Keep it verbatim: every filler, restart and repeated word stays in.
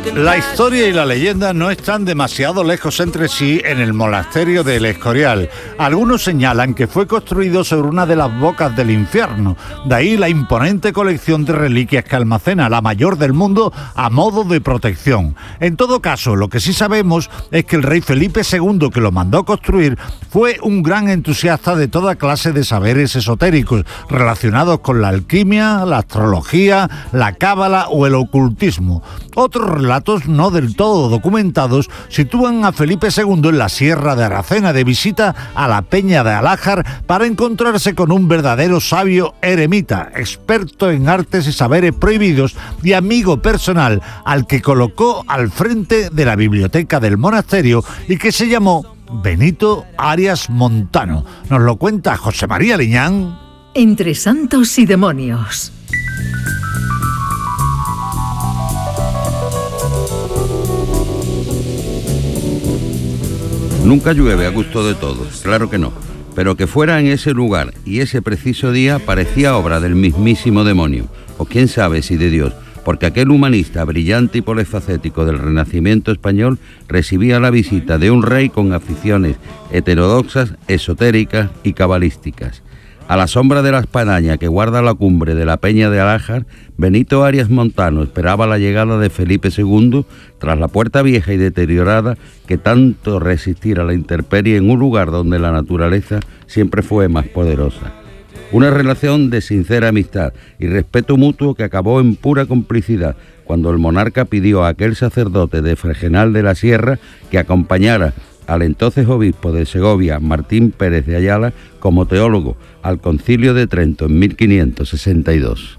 La historia y la leyenda no están demasiado lejos entre sí en el monasterio del Escorial. Algunos señalan que fue construido sobre una de las bocas del infierno. De ahí la imponente colección de reliquias que almacena, la mayor del mundo, a modo de protección. En todo caso, lo que sí sabemos es que el rey Felipe segundo, que lo mandó construir, fue un gran entusiasta de toda clase de saberes esotéricos relacionados con la alquimia, la astrología, la cábala o el ocultismo. Otros relatos no del todo documentados sitúan a Felipe segundo en la Sierra de Aracena de visita a la Peña de Alájar para encontrarse con un verdadero sabio eremita, experto en artes y saberes prohibidos y amigo personal, al que colocó al frente de la biblioteca del monasterio y que se llamó Benito Arias Montano. Nos lo cuenta José María Liñán. Entre santos y demonios. Nunca llueve a gusto de todos, claro que no, pero que fuera en ese lugar y ese preciso día parecía obra del mismísimo demonio, o quién sabe si de Dios, porque aquel humanista brillante y polifacético del Renacimiento español recibía la visita de un rey con aficiones heterodoxas, esotéricas y cabalísticas. A la sombra de la espadaña que guarda la cumbre de la Peña de Alájar, Benito Arias Montano esperaba la llegada de Felipe segundo tras la puerta vieja y deteriorada que tanto resistir a la intemperie en un lugar donde la naturaleza siempre fue más poderosa. Una relación de sincera amistad y respeto mutuo que acabó en pura complicidad cuando el monarca pidió a aquel sacerdote de Fregenal de la Sierra que acompañara al entonces obispo de Segovia, Martín Pérez de Ayala, como teólogo al Concilio de Trento en mil quinientos sesenta y dos.